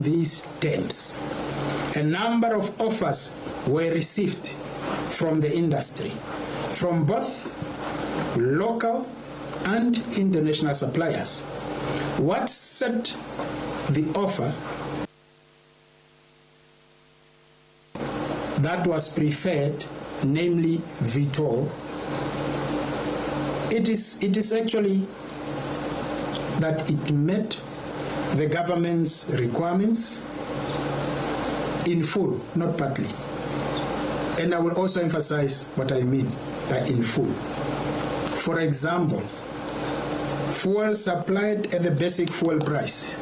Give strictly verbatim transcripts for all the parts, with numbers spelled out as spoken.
these terms. A number of offers were received from the industry, from both local and international suppliers. What set the offer that was preferred, namely Vitol, it is, it is actually that it met the government's requirements in full, not partly. And I will also emphasize what I mean by in full. For example, fuel supplied at the basic fuel price.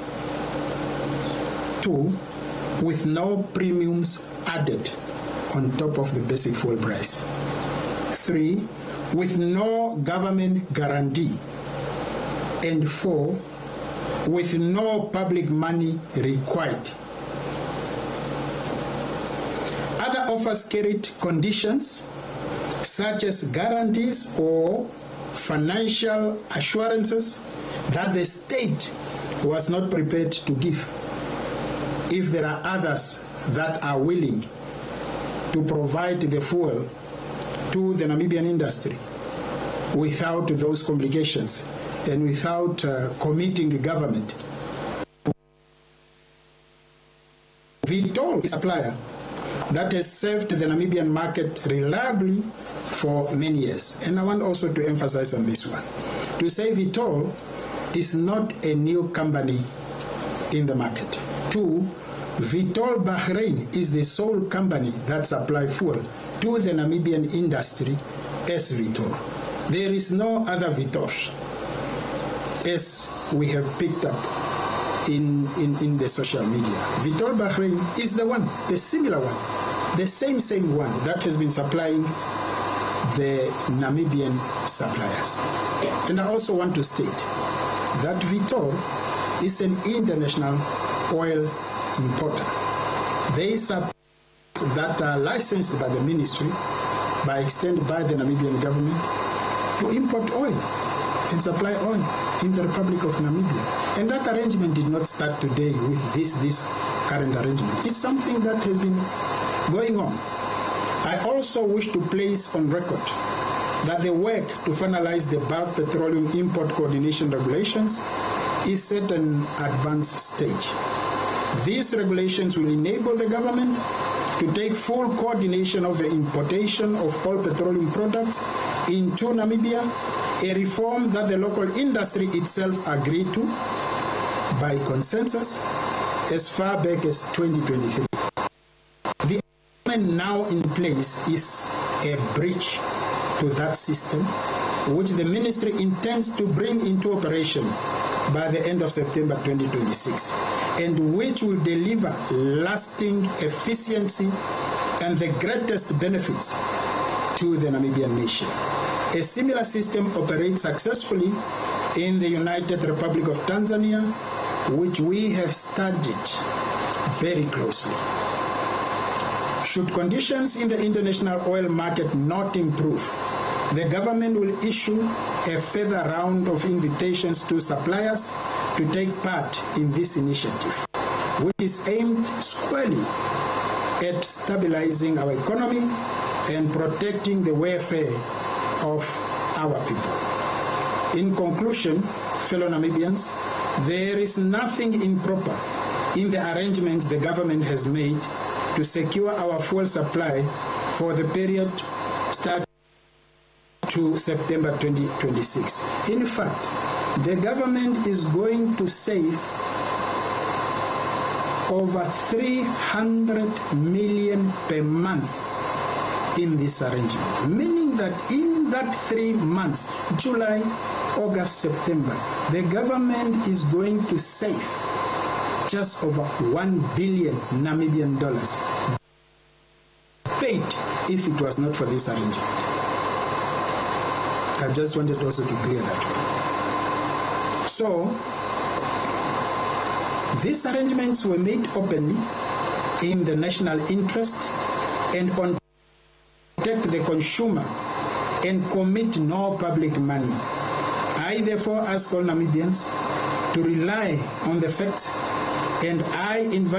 Two, with no premiums added on top of the basic fuel price. Three, with no government guarantee. And four, with no public money required. Other offers carried conditions such as guarantees or financial assurances that the state was not prepared to give. If there are others that are willing to provide the fuel to the Namibian industry without those complications and without uh, committing the government, Vitol is a supplier that has served the Namibian market reliably for many years. And I want also to emphasize on this one. To say Vitol is not a new company in the market. Two, Vitol Bahrain is the sole company that supplies fuel to the Namibian industry as Vitol. There is no other Vitol, as we have picked up in, in, in the social media. Vitol Bahrain is the one, the similar one, the same, same one that has been supplying the Namibian suppliers. And I also want to state that Vitol is an international oil importer. They supply that are licensed by the ministry, by extent by the Namibian government, to import oil and supply oil in the Republic of Namibia. And that arrangement did not start today with this, this current arrangement. It's something that has been going on. I also wish to place on record that the work to finalize the bulk petroleum import coordination regulations is at an advanced stage. These regulations will enable the government to take full coordination of the importation of all petroleum products into Namibia, a reform that the local industry itself agreed to by consensus as far back as twenty twenty-three. The amendment now in place is a breach to that system, which the ministry intends to bring into operation by the end of September twenty twenty-six, and which will deliver lasting efficiency and the greatest benefits to the Namibian nation. A similar system operates successfully in the United Republic of Tanzania, which we have studied very closely. Should conditions in the international oil market not improve, the government will issue a further round of invitations to suppliers to take part in this initiative, which is aimed squarely at stabilizing our economy and protecting the welfare of our people. In conclusion, fellow Namibians, there is nothing improper in the arrangements the government has made to secure our fuel supply for the period starting to September twenty twenty-six. In fact, the government is going to save over three hundred million per month in this arrangement, meaning that in that three months, July, August, September, the government is going to save just over one billion Namibian dollars paid if it was not for this arrangement. I just wanted also to clear that one. So, these arrangements were made openly in the national interest and on protect the consumer and commit no public money. I therefore ask all Namibians to rely on the fact And I invite